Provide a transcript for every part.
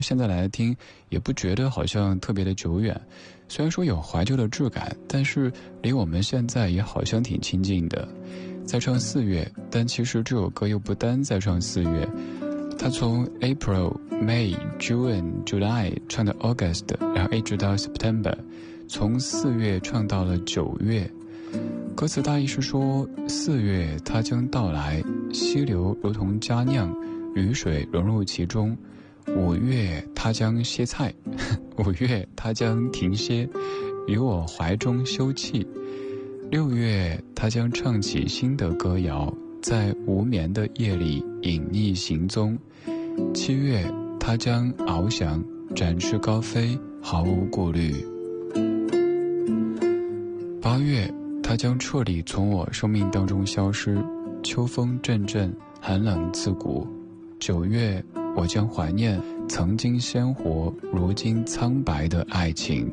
现在来听也不觉得好像特别的久远，虽然说有怀旧的质感，但是离我们现在也好像挺亲近的。在唱4月，但其实这首歌又不单在唱4月，它从 April、May、June、July 唱到 August， 然后一直到 September， 从4月唱到了9月。歌词大意是说，4月它将到来，溪流如同佳酿，雨水融入其中。5月它将歇菜，5月它将停歇，与我怀中休憩。6月它将唱起新的歌谣，在无眠的夜里隐匿行踪。7月它将翱翔，展翅高飞，毫无顾虑。8月它将彻底从我生命当中消失，秋风阵阵，寒冷刺骨。9月我将怀念曾经鲜活如今苍白的爱情。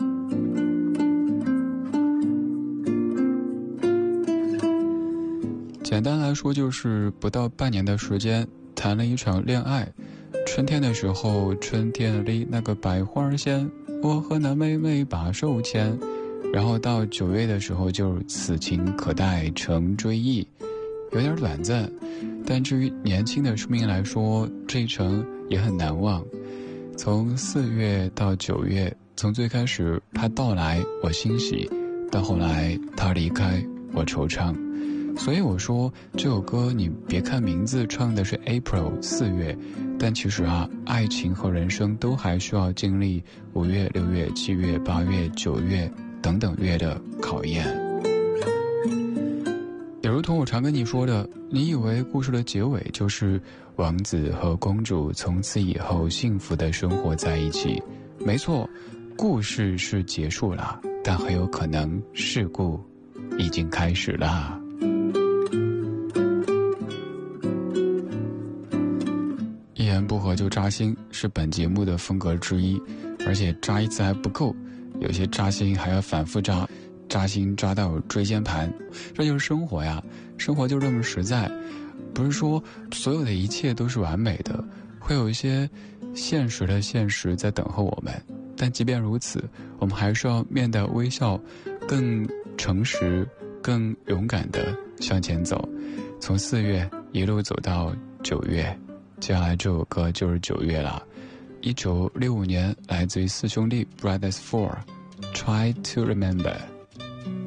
简单来说，就是不到半年的时间谈了一场恋爱。春天的时候，春天里那个百花鲜，我和那妹妹把手牵。然后到9月的时候，就此情可待成追忆，有点短暂，但至于年轻的生命来说，这一程也很难忘。从4月到9月，从最开始他到来我欣喜，到后来他离开我惆怅。所以我说这首歌你别看名字唱的是 April 4月，但其实爱情和人生都还需要经历5月、6月、7月、8月、9月等等月的考验。也如同我常跟你说的，你以为故事的结尾就是王子和公主从此以后幸福的生活在一起。没错，故事是结束了，但很有可能事故已经开始了。一言不合就扎心是本节目的风格之一，而且扎一次还不够，有些扎心还要反复扎，扎心扎到椎间盘。这就是生活呀，生活就这么实在，不是说所有的一切都是完美的，会有一些现实的现实在等候我们，但即便如此，我们还是要面带微笑，更诚实更勇敢地向前走，从4月一路走到9月。接下来这首歌就是9月了，1965年来自于4兄弟 Brothers Four， Try to Remember。